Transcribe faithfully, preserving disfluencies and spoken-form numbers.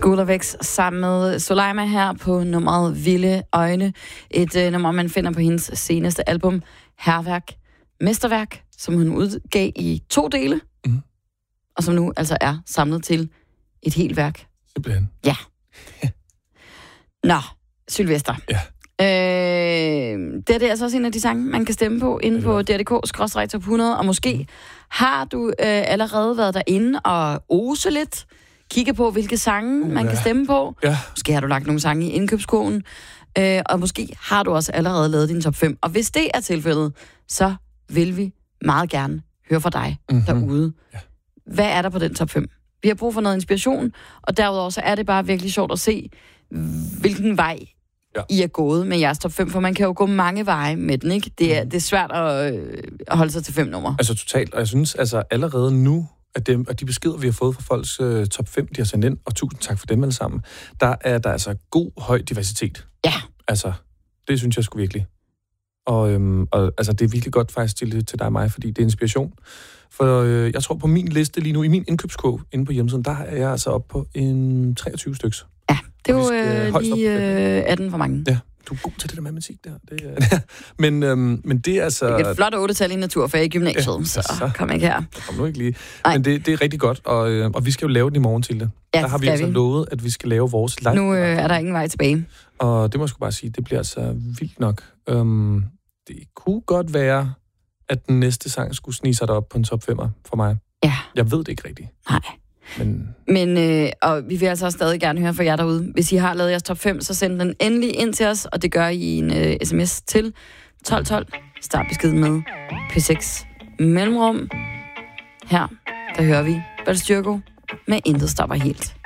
School of X sammen med Soleima her på nummeret Vilde Øjne. Et øh, nummer, man finder på hendes seneste album, Hærværk, Mesterværk, som hun udgav i to dele, mm. og som nu altså er samlet til et helt værk. Simpelthen. Ja. Nå, Sylvester. Ja. Øh, det er det altså også en af de sange, man kan stemme på inde på D R D K skråstreg top hundrede, og måske mm. har du øh, allerede været derinde og ose lidt, kigge på, hvilke sange uh, man kan stemme på. Ja. Måske har du lagt nogle sange i indkøbskurven, øh, og måske har du også allerede lavet din top fem. Og hvis det er tilfældet, så vil vi meget gerne høre fra dig mm-hmm. derude. Ja. Hvad er der på den top fem? Vi har brug for noget inspiration, og derudover så er det bare virkelig sjovt at se, hvilken vej ja. I er gået med jeres top fem, for man kan jo gå mange veje med den, ikke? Det er, det er svært at, øh, at holde sig til fem numre. Altså totalt, og jeg synes altså allerede nu, at, dem, at de beskeder, vi har fået fra folks øh, top fem, de har sendt ind, og tusind tak for dem alle sammen, der er der altså god, høj diversitet. Ja. Altså, det synes jeg sgu virkelig. Og, øhm, og altså, det er virkelig godt faktisk til, til dig og mig, fordi det er inspiration. For øh, jeg tror på min liste lige nu, i min indkøbskog inde på hjemmesiden, der er jeg altså oppe på en treogtyve stykker. Ja, det er jo øh, lige øh, atten for mange. Ja, du er god til det der matematik der. Det, øh. men, øhm, men det er altså... Det er et flot otte-tal i naturfag i gymnasiet, ja, så, så kom ikke her. Kom nu ikke lige. Ej. Men det, det er rigtig godt, og, øh, og vi skal jo lave den i morgen til det. Ja, der har vi altså vi. lovet, at vi skal lave vores live. Nu øh, er der ingen vej tilbage. Og det må jeg sgu bare sige, det bliver altså vildt nok. Um, det kunne godt være, at den næste sang skulle snige sig derop på en top femmer for mig. Ja. Jeg ved det ikke rigtigt. Nej. Men, Men øh, og vi vil altså stadig gerne høre fra jer derude. Hvis I har lavet jeres top fem, så send den endelig ind til os, og det gør I i en øh, sms til tolv tolv. Start beskeden med P seks mellemrum. Her, der hører vi Balstyrko med Intet stopper helt.